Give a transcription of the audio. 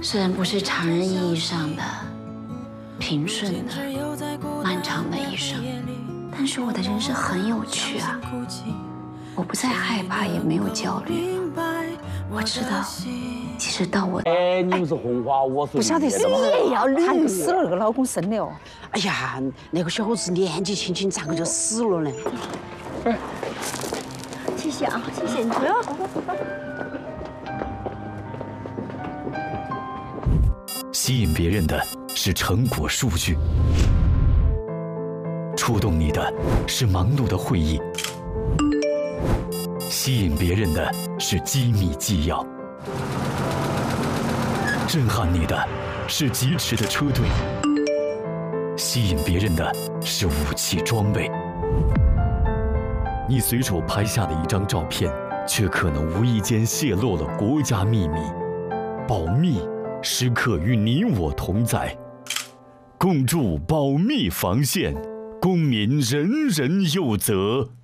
虽然不是常人意义上的平顺的、漫长的一生，但是我的人生很有趣啊！我不再害怕，也没有焦虑了。我知道，其实到我…… 哎，你们是红花，我是不晓得是你也要绿他就死了，那个老公生的哦。 哎呀，那个小伙子年纪轻轻，咋个就死了呢？ 哎， 谢谢啊，谢谢你。不要。 吸引别人的是成果数据，触动你的是忙碌的会议，吸引别人的是机密纪要，震撼你的是疾驰的车队，吸引别人的是武器装备。你随手拍下的一张照片，却可能无意间泄露了国家秘密，保密时刻与你我同在，共筑保密防线，公民人人有责。